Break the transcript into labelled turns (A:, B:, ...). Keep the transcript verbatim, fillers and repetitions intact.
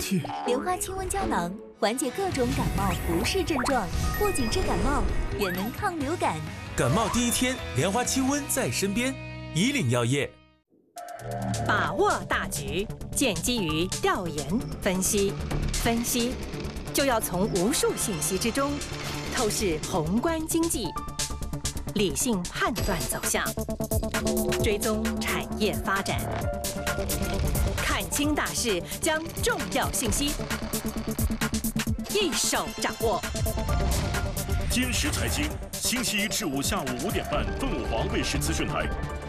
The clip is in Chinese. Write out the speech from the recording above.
A: 涕。
B: 莲花清瘟胶囊缓解各种感冒不适症状，不仅治感冒，也能抗流感。
C: 感冒第一天，莲花清瘟在身边。以岭药业。
D: 把握大局，建基于调研分析，分析就要从无数信息之中透视宏观经济，理性判断走向，追踪产业发展，看清大势，将重要信息一手掌握。
E: 今时财经，星期一至五下午五点半，凤凰卫视资讯台。